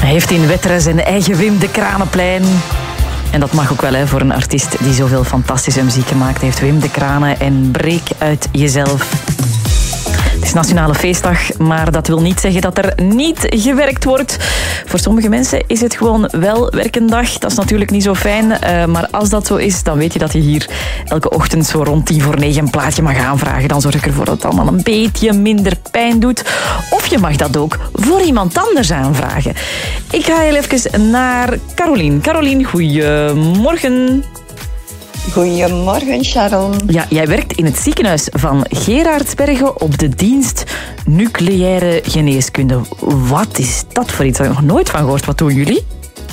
Hij heeft in Wetteren zijn eigen Wim de Kranenplein. En dat mag ook wel, hè, voor een artiest die zoveel fantastische muziek gemaakt heeft. Wim de Kranen en Breek uit jezelf. Het is Nationale Feestdag, maar dat wil niet zeggen dat er niet gewerkt wordt. Voor sommige mensen is het gewoon wel werkendag. Dat is natuurlijk niet zo fijn, maar als dat zo is, dan weet je dat je hier elke ochtend zo rond 8:50 een plaatje mag aanvragen. Dan zorg ik ervoor dat het allemaal een beetje minder pijn doet. Of je mag dat ook voor iemand anders aanvragen. Ik ga heel even naar Carolien. Carolien, goeiemorgen. Goedemorgen, Sharon. Ja, jij werkt in het ziekenhuis van Geraardsbergen op de dienst nucleaire geneeskunde. Wat is dat voor iets? Daar heb ik nog nooit van gehoord. Wat doen jullie?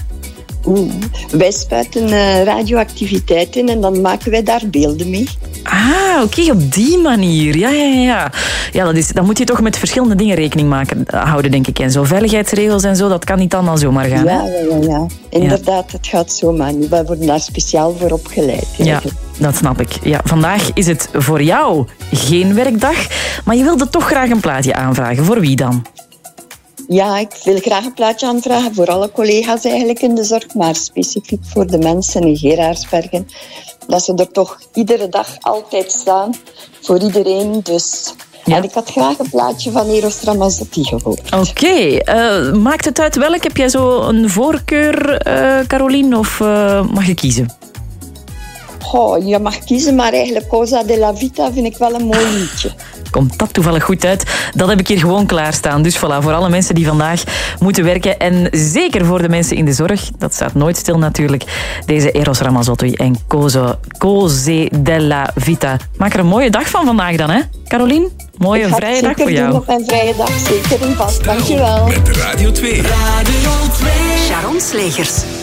Wij spuiten radioactiviteit in en dan maken wij daar beelden mee. Ah, oké, op die manier. Ja, dan moet je toch met verschillende dingen rekening houden, denk ik. En zo veiligheidsregels en zo, dat kan niet allemaal zomaar gaan. Ja. Inderdaad, het gaat zomaar niet. Wij worden daar speciaal voor opgeleid. Ja, dat snap ik. Ja, vandaag is het voor jou geen werkdag, maar je wilde toch graag een plaatje aanvragen. Voor wie dan? Ja, ik wil graag een plaatje aanvragen voor alle collega's eigenlijk in de zorg, maar specifiek voor de mensen in Geraardsbergen. Dat ze er toch iedere dag altijd staan, voor iedereen. Dus ja. En ik had graag een plaatje van Eros Ramazzotti gehoord. Oké, maakt het uit welk? Heb jij zo een voorkeur, Carolien, of mag je kiezen? Je mag kiezen, maar eigenlijk Cosa della Vita vind ik wel een mooi liedje. Komt dat toevallig goed uit? Dat heb ik hier gewoon klaarstaan. Dus voilà, voor alle mensen die vandaag moeten werken. En zeker voor de mensen in de zorg. Dat staat nooit stil natuurlijk. Deze Eros Ramazzotti en Cose della Vita. Maak er een mooie dag van vandaag dan, hè? Carolien, mooie vrije dag voor jou. Ik ga het zeker doen op mijn vrije dag. Zeker en vast. Dankjewel. Met Radio 2. Sharon Slegers.